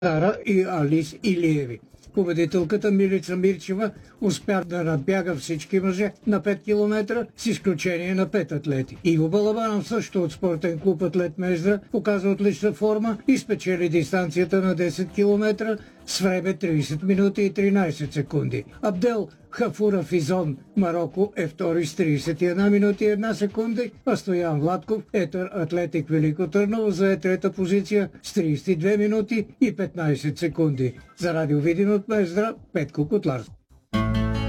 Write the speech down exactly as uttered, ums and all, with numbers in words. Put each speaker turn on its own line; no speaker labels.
Тара и Алис Илиеви. Победителката Милица Мирчева успя да надбяга всички мъже на пет километра, с изключение на пет атлети. Иво Балабанов също от спортен клуб Атлет Мездра показа отлична форма и спечели дистанцията на десет километра с време тридесет минути и тринадесет секунди. Абдел Хафура Физон, Марокко, е втори с тридесет и една минути и една секунди, а Стоян Владков, Етър Атлетик Велико Търново, зае трета позиция с тридесет и две минути и петнадесет секунди. За радио Видин от Мездра, Петко Котлар.